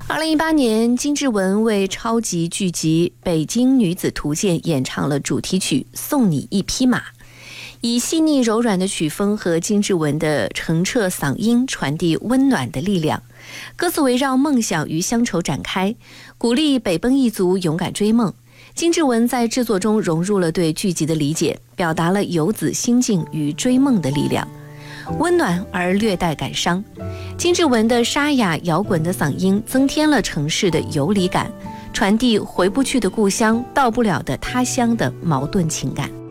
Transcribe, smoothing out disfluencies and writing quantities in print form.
2018年，金志文为超级剧集《北京女子图鉴》演唱了主题曲《送你一匹马》，以细腻柔软的曲风和金志文的澄澈嗓音传递温暖的力量。歌词围绕梦想与乡愁展开，鼓励北奔一族勇敢追梦。金志文在制作中融入了对剧集的理解，表达了游子心境与追梦的力量，温暖而略带感伤。金志文的沙哑摇滚的嗓音增添了城市的游离感，传递回不去的故乡、到不了的他乡的矛盾情感。